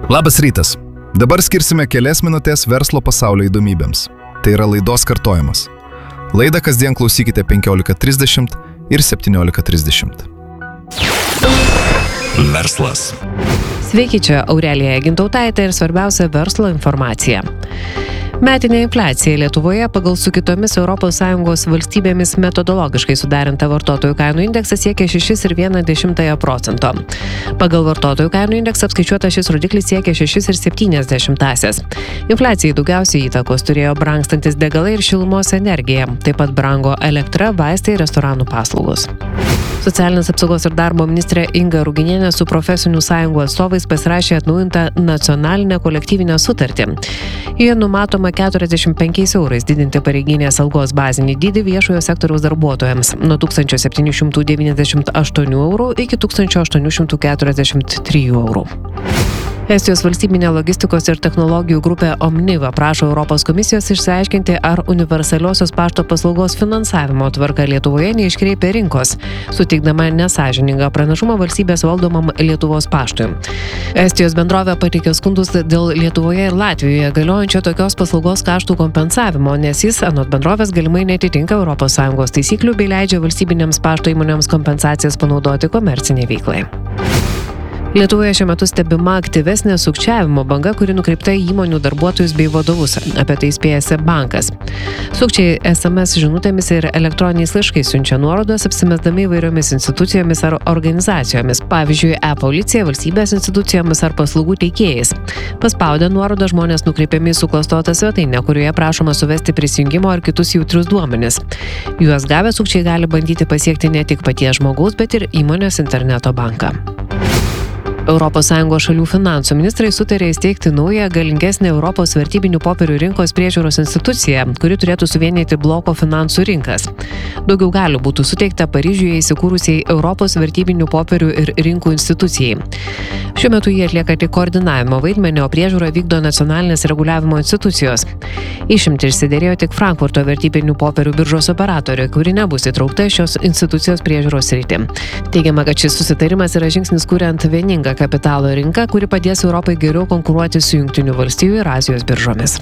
Labas rytas. Dabar skirsime kelias minutės verslo pasaulio įdomybėms. Tai yra laidos kartojimas. Laidą kasdien klausykite 15:30 ir 17:30. Verslas. Sveiki, čia Aurelija Gintautaitė ir svarbiausia verslo informacija. Metinė infliacija Lietuvoje pagal su kitomis ES valstybėmis metodologiškai suderintą vartotojų kainų indeksą siekia 6,1%. Pagal vartotojų kainų indeksą apskaičiuota šis rodiklis siekia 6,7%. Infliacijai daugiausiai įtakos turėjo brangstantis degalai ir šilumos energija, taip pat brango elektra, vaistai ir restoranų paslaugos. Socialinės apsaugos ir darbo ministrė Inga Ruginienė su profesinių sąjungų atstovais pasirašė atnaujintą nacionalinę kolektyvinę sutartį. Joje numatoma 45 eurais didinti pareiginės algos bazinį dydį viešojo sektoriaus darbuotojams nuo 1798 eurų iki 1843 eurų. Estijos valstybinė logistikos ir technologijų grupė Omniva prašo Europos komisijos išsiaiškinti, ar universaliosios pašto paslaugos finansavimo tvarka Lietuvoje neiškreipia rinkos, suteikdama nesąžiningą pranašumą valstybės valdomam Lietuvos paštui. Estijos bendrovė pateikė skundus dėl Lietuvoje ir Latvijoje galiojančio tokios paslaugos kaštų kompensavimo, nes jis anot bendrovės galimai netitinka ES taisyklių bei leidžia valstybinėms pašto įmonėms kompensacijas panaudoti komerciniai veiklai. Lietuvoje šiuo metu stebima aktyvesnė sukčiavimo banga, kuri nukreipta į įmonių darbuotojus bei vadovus. Apie tai įspėja SEB bankas. Sukčiai SMS žinutėmis ir elektroniniais laiškais siunčia nuorodas, apsimesdami įvairiomis institucijomis ar organizacijomis, pavyzdžiui, e-policija, valstybės institucijomis ar paslaugų teikėjais. Paspaudę nuorodą žmonės nukreipiami į suklastotą svetainę, kurioje prašoma suvesti prisijungimo ar kitus jautrius duomenis. Juos gavę sukčiai gali bandyti pasiekti ne tik paties žmogaus, bet ir įmonės interneto banką. ES šalių finansų ministrai sutarė įsteigti naują galingesnę Europos vertybinių popierių rinkos priežiūros instituciją, kuri turėtų suvienyti bloko finansų rinkas. Daugiau galių būtų suteikta Paryžiuje įsikūrusiai Europos vertybinių popierių ir rinkų institucijai. Šiuo metu jie atlieka tik koordinavimo vaidmenį, o priežiūrą vykdo nacionalinės reguliavimo institucijos. Išimti išsiderėjo tik Frankfurto vertybinių popierių biržos operatorė, kuri nebus įtraukta šios institucijos priežiūros sritį. Teigiama, kad šis susitarimas yra žingsnis kuriant vieningą kapitalo rinką, kuri padės Europai geriau konkuruoti su Jungtinių valstijų ir Azijos biržomis.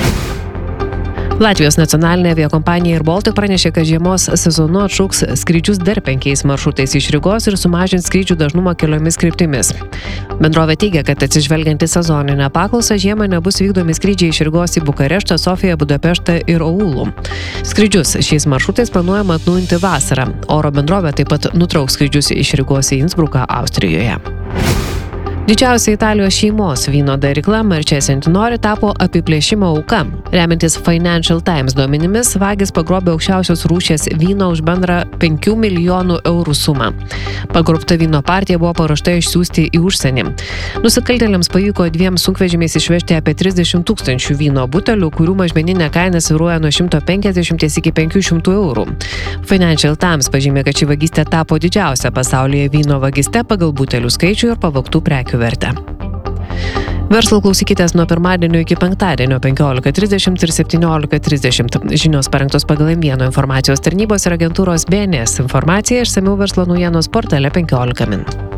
Latvijos nacionalinė aviakompanija Air Baltic pranešė, kad žiemos sezonu atšauks skrydžius dar 5 maršrutais iš Rygos ir sumažins skrydžių dažnumą keliomis kryptimis. Bendrovė teigia, kad atsižvelgiant į sezoninę paklausą žiemą nebus vykdomi skrydžiai iš Rygos į Bukareštą, Sofiją, Budapeštą ir Oulų. Skrydžius šiais maršrutais planuojama atnaujinti vasarą. Oro bendrovė taip pat nutrauks skrydžius iš Rygos į Innsbruką, Austrijoje. Didžiausia Italijos šeimos vyno darykla Marche Centinori tapo apiplėšimo auka. Remiantis Financial Times duomenimis, vagis pagrobė aukščiausios rūšies vyno už bendrą 5 milijonų eurų sumą. Pagrobta vyno partija buvo paruošta išsiųsti į užsienį. Nusikaltėliams pavyko 2 sunkvežimiais išvežti apie 30 000 vyno butelių, kurių mažmeninė kaina svyruoja nuo 150 iki 500 eurų. Financial Times pažymė, kad ši vagystė tapo didžiausia pasaulyje vyno vagyste pagal butelių skaičių ir pavogtų prekių vertę. Verslo klausykitės nuo pirmadienio iki penktadienio 15:30 ir 17:30. Žinios parengtos pagal M1 informacijos tarnybos ir agentūros BNS informaciją, išsamiau verslo naujienos portale 15 min.